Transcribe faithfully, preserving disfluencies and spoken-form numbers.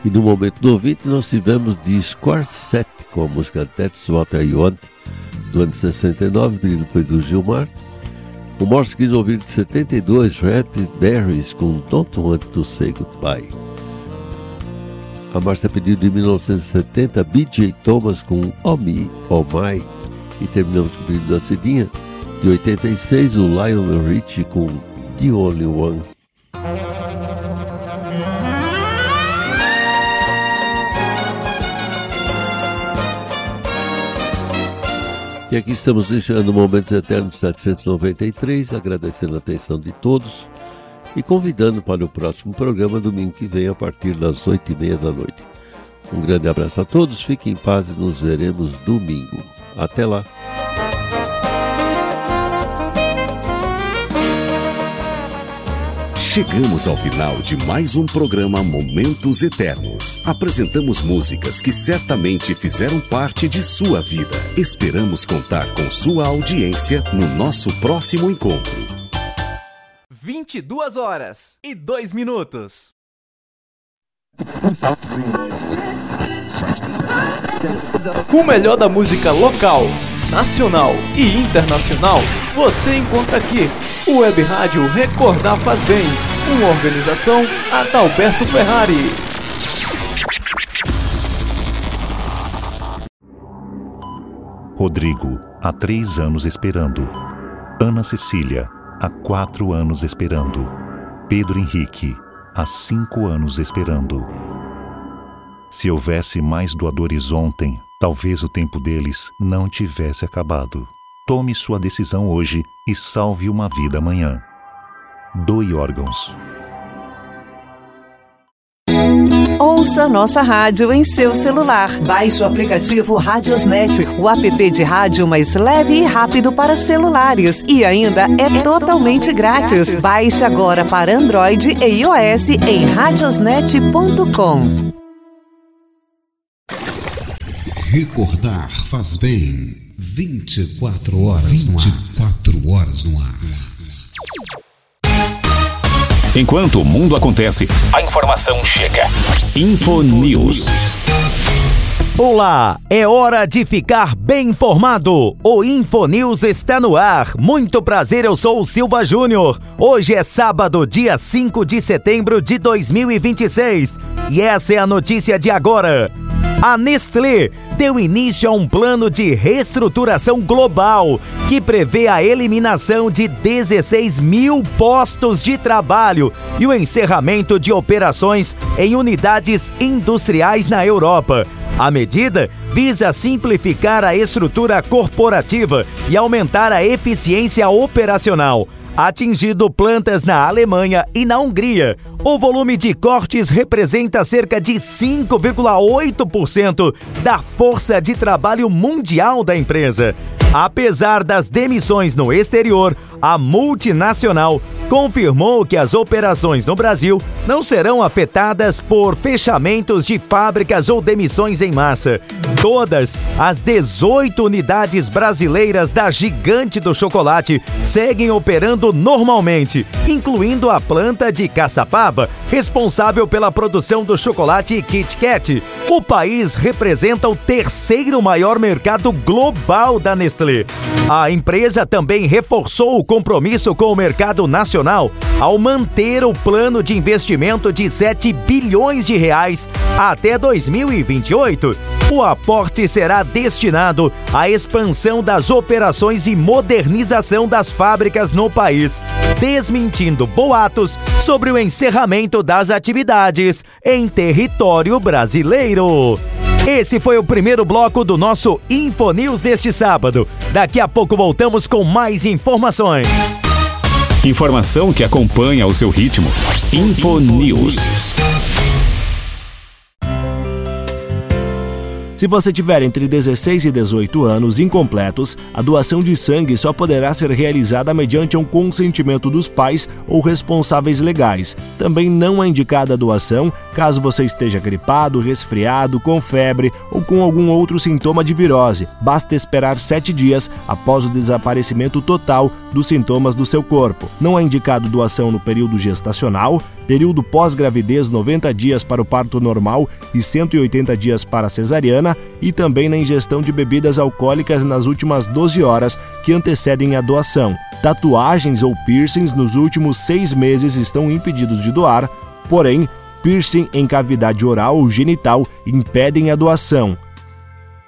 E no momento do ouvinte nós tivemos de Squarset com a música That's What I Want, do ano de sessenta e nove, o pedido foi do Gilmar. O Morse quis ouvir de setenta e dois, Rapid Berries com Don't Want to Say Goodbye. A Márcia pediu de mil novecentos e setenta, B J Thomas com Oh Me, Oh My. E terminamos com o pedido da Cidinha, de oitenta e seis, o Lionel Richie com The Only One. E aqui estamos deixando Momentos Eternos setecentos e noventa e três, agradecendo a atenção de todos e convidando para o próximo programa domingo que vem a partir das oito e meia da noite. Um grande abraço a todos, fiquem em paz e nos veremos domingo. Até lá! Chegamos ao final de mais um programa Momentos Eternos. Apresentamos músicas que certamente fizeram parte de sua vida. Esperamos contar com sua audiência no nosso próximo encontro. vinte e duas horas e dois minutos. O melhor da música local, nacional e internacional você encontra aqui. O Web Rádio Recordar Faz Bem. Uma organização Adalberto Ferrari. Rodrigo, há três anos esperando. Ana Cecília, há quatro anos esperando. Pedro Henrique, há cinco anos esperando. Se houvesse mais doadores ontem, talvez o tempo deles não tivesse acabado. Tome sua decisão hoje e salve uma vida amanhã. Doe órgãos. Ouça nossa rádio em seu celular. Baixe o aplicativo Radiosnet, o app de rádio mais leve e rápido para celulares. E ainda é totalmente grátis. Baixe agora para Android e iOS em radiosnet ponto com. Recordar faz bem. vinte e quatro horas no ar. vinte e quatro horas no ar. Enquanto o mundo acontece, a informação chega. Info News. Olá, é hora de ficar bem informado. O Info News está no ar. Muito prazer, eu sou o Silva Júnior. Hoje é sábado, dia cinco de setembro de dois mil e vinte e seis. E essa é a notícia de agora. A Nestlé deu início a um plano de reestruturação global que prevê a eliminação de dezesseis mil postos de trabalho e o encerramento de operações em unidades industriais na Europa. A medida visa simplificar a estrutura corporativa e aumentar a eficiência operacional, atingindo plantas na Alemanha e na Hungria. O volume de cortes representa cerca de cinco vírgula oito por cento da força de trabalho mundial da empresa. Apesar das demissões no exterior, a multinacional confirmou que as operações no Brasil não serão afetadas por fechamentos de fábricas ou demissões em massa. Todas as dezoito unidades brasileiras da Gigante do Chocolate seguem operando normalmente, incluindo a planta de Caçapava, responsável pela produção do chocolate Kit Kat. O país representa o terceiro maior mercado global da Nestlé. A empresa também reforçou o compromisso com o mercado nacional ao manter o plano de investimento de sete bilhões de reais até dois mil e vinte e oito. O aporte será destinado à expansão das operações e modernização das fábricas no país, desmentindo boatos sobre o encerramento das atividades em território brasileiro. Esse foi o primeiro bloco do nosso Info News deste sábado. Daqui a pouco voltamos com mais informações. Informação que acompanha o seu ritmo. Info News. Se você tiver entre dezesseis e dezoito anos incompletos, a doação de sangue só poderá ser realizada mediante um consentimento dos pais ou responsáveis legais. Também não é indicada a doação caso você esteja gripado, resfriado, com febre ou com algum outro sintoma de virose. Basta esperar sete dias após o desaparecimento total dos sintomas do seu corpo. Não é indicado doação no período gestacional, período pós-gravidez noventa dias para o parto normal e cento e oitenta dias para a cesariana, e também na ingestão de bebidas alcoólicas nas últimas doze horas que antecedem a doação. Tatuagens ou piercings nos últimos seis meses estão impedidos de doar, porém, piercing em cavidade oral ou genital impedem a doação.